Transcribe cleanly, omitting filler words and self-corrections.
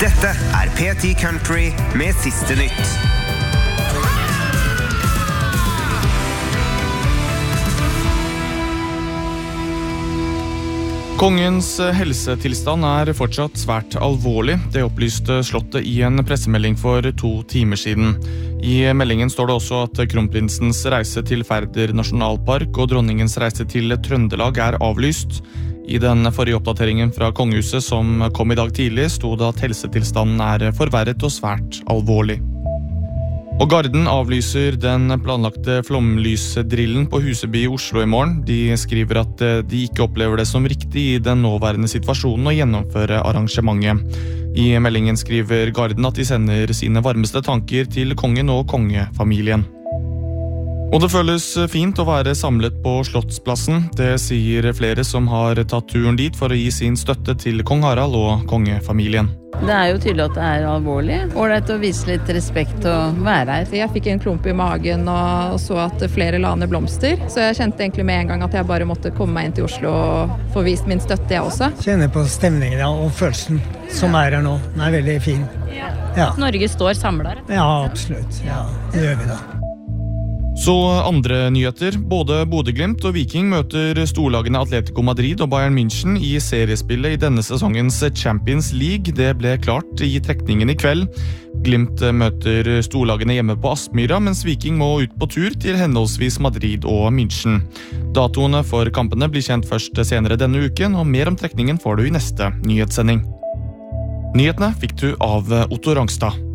Dette P10 Country med siste nytt. Kongens helsetilstand fortsatt svært alvorlig. Det opplyste slottet I en pressemelding for 2 timer siden. I meldingen står det også at kronprinsens reise til Færder nasjonalpark og dronningens reise til Trøndelag avlyst. I den forrige oppdateringen fra kongehuset som kom I dag tidlig, stod det at helsetilstanden forverret og svært alvorlig. Og Garden avlyser den planlagte flomlysdrillen på Huseby I Oslo I morgen. De skriver at de ikke opplever det som riktig I den nåværende situasjonen å gjennomføre arrangementet. I meldingen skriver Garden at de sender sine varmeste tanker til kongen og kongefamilien. Og det føles fint å være samlet på Slottsplassen. Det sier flere som har tatt turen dit for å gi sin støtte til kong Harald og kongefamilien. Det jo tydelig at det alvorlig, og det å vise litt respekt og være her. Jeg fikk en klump I magen og så at flere la ned blomster, så jeg kjente egentlig med en gang at jeg bare måtte komme meg inn til Oslo og få vist min støtte jeg også. Kjenner på stemningen og følelsen som her nå. Den veldig fin. Ja. Norge står samlet. Ja, absolutt. Ja, det gjør vi da. Så andre nyheter. Både Bodø/Glimt og Viking møter storlagene Atletico Madrid og Bayern München I seriespillet I denne sesongens Champions League. Det ble klart I trekningen I kveld. Glimt møter storlagene hjemme på Aspmyra, mens Viking må ut på tur til henholdsvis Madrid og München. Datoene for kampene blir kjent først senere denne uken, og mer om trekningen får du I neste nyhetssending. Nyhetene fikk du av Otto Rangstad.